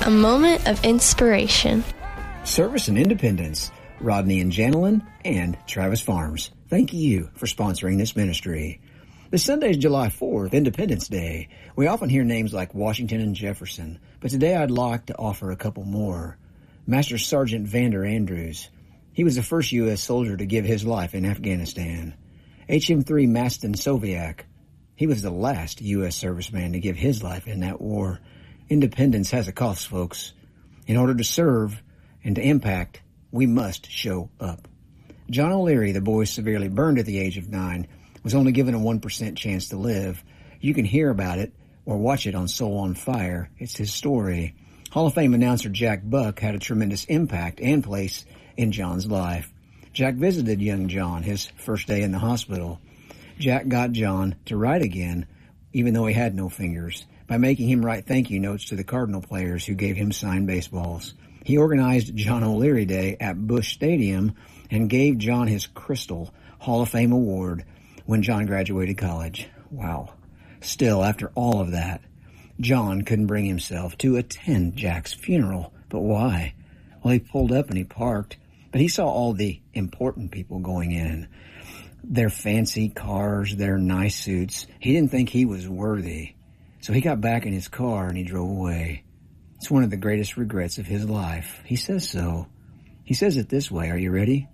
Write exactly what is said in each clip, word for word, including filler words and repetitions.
A moment of inspiration. Service and Independence, Rodney and Janelyn, and Travis Farms. Thank you for sponsoring this ministry. This Sunday is July fourth, Independence Day. We often hear names like Washington and Jefferson, but today I'd like to offer a couple more. Master Sergeant Vander Andrews. He was the first U S soldier to give his life in Afghanistan. H M three Maston Soviak. He was the last U S serviceman to give his life in that war. Independence has a cost, folks. In order to serve and to impact, we must show up. John O'Leary, the boy severely burned at the age of nine, was only given a one percent chance to live. You can hear about it or watch it on Soul on Fire. It's his story. Hall of Fame announcer Jack Buck had a tremendous impact and place in John's life. Jack visited young John his first day in the hospital. Jack got John to write again, even though he had no fingers, by making him write thank you notes to the Cardinal players who gave him signed baseballs. He organized John O'Leary Day at Busch Stadium and gave John his Crystal Hall of Fame award when John graduated college. Wow. Still, after all of that, John couldn't bring himself to attend Jack's funeral. But why? Well, he pulled up and he parked, but he saw all the important people going in. Their fancy cars, their nice suits. He didn't think he was worthy. So he got back in his car and he drove away. It's one of the greatest regrets of his life. He says so. He says it this way. Are you ready?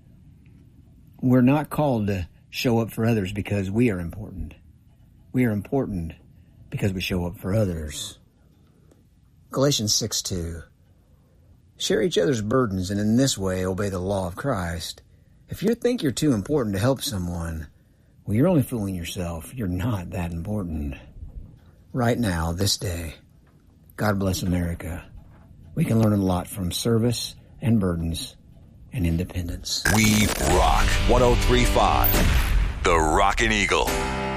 We're not called to show up for others because we are important. We are important because we show up for others. Galatians six two. Share each other's burdens and in this way obey the law of Christ. If you think you're too important to help someone, well, you're only fooling yourself. You're not that important. Right now, this day, God bless America. We can learn a lot from service and burdens and independence. We rock one oh three point five, the Rockin' Eagle.